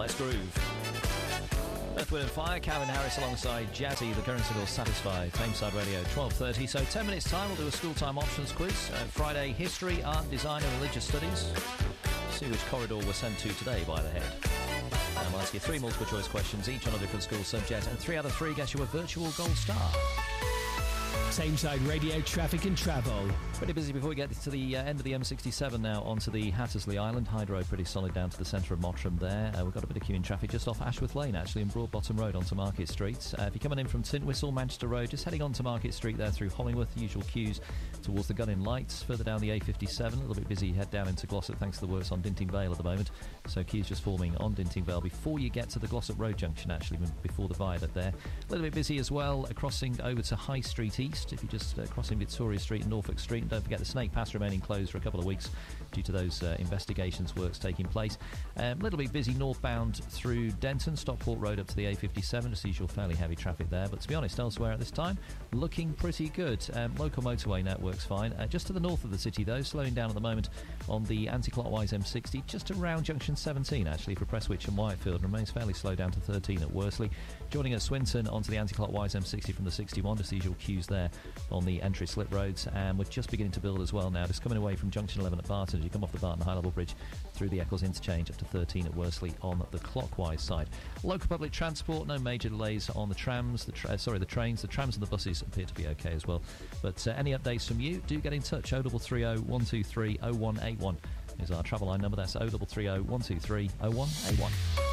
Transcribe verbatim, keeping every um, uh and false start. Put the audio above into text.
Let's groove. Earth, Wind and Fire, Calvin Harris alongside Jazzy, the current single Satisfied, Tameside Radio, twelve thirty. So ten minutes time, we'll do a school time options quiz. Uh, Friday, history, art, design and religious studies. See which corridor we're sent to today by the head. And we'll ask you three multiple choice questions, each on a different school subject, and three out of three get you a virtual gold star. Tameside Radio Traffic and Travel. Pretty busy before we get to the uh, end of the M sixty-seven now, onto the Hattersley Island. Hydro pretty solid down to the centre of Mottram there. Uh, we've got a bit of queuing traffic just off Ashworth Lane, actually, in Broadbottom Road onto Market Street. Uh, if you're coming in from Tintwistle, Manchester Road, just heading on to Market Street there through Hollingworth, usual queues towards the Gunning Lights. Further down the A fifty-seven, a little bit busy, head down into Glossop thanks to the works on Dinting Vale at the moment. So queues just forming on Dinting Vale before you get to the Glossop Road junction, actually, before the viaduct there. A little bit busy as well, uh, crossing over to High Street East, if you just uh, crossing Victoria Street and Norfolk Street. And don't forget the Snake Pass remaining closed for a couple of weeks due to those uh, investigations works taking place. A um, little bit busy northbound through Denton, Stockport Road up to the A fifty-seven. As usual, fairly heavy traffic there, but to be honest, elsewhere at this time, looking pretty good. Um, local motorway network's fine. Uh, just to the north of the city, though, slowing down at the moment on the anti-clockwise M sixty, just around junction seventeen, actually, for Prestwich and Whitefield, and remains fairly slow down to thirteen at Worsley. Joining at Swinton onto the anti-clockwise M sixty from the sixty-one, just usual queues there on the entry slip roads, and we're just beginning to build as well now, just coming away from junction eleven at Barton as you come off the Barton High Level Bridge through the Eccles interchange up to thirteen at Worsley on the clockwise side. Local public transport, no major delays on the trams, the tra- uh, sorry, the trains, the trams and the buses appear to be okay as well. But uh, any updates from you, do get in touch. oh three three oh, one two three, oh one eight one is our travel line number. That's oh three three oh, one two three, oh one eight one.